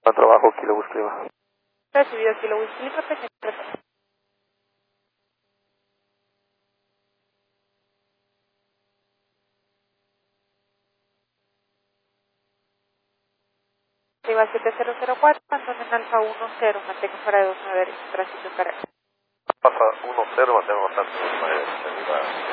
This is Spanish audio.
A trabajo, Kilo Whisky Lima. Recibido Kilo Whisky Lima, presente. Arriba 7004, Antonio Alfa 10, mantengo para 2 9, tránsito en carrera. Pasa 1-0, mantengo bastante.